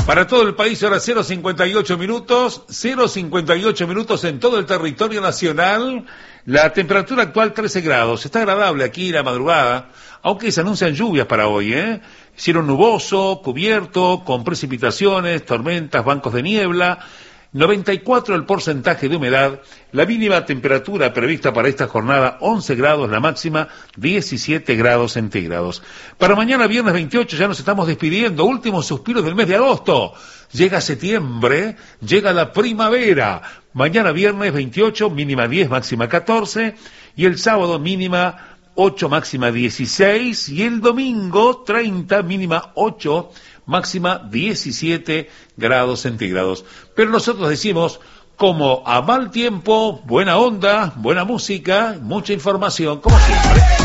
Para todo el país ahora 0,58 minutos, 0,58 minutos en todo el territorio nacional. La temperatura actual 13 grados. Está agradable aquí la madrugada, aunque se anuncian lluvias para hoy, ¿eh? Cielo nuboso, cubierto, con precipitaciones, tormentas, bancos de niebla. 94 el porcentaje de humedad, la mínima temperatura prevista para esta jornada 11 grados, la máxima 17 grados centígrados. Para mañana viernes 28 ya nos estamos despidiendo, últimos suspiros del mes de agosto. Llega septiembre, llega la primavera. Mañana viernes 28, mínima 10, máxima 14, y el sábado mínima 8, máxima 16, y el domingo 30, mínima 8, máxima 17 grados centígrados. Pero nosotros decimos, como a mal tiempo, buena onda, buena música, mucha información, como siempre.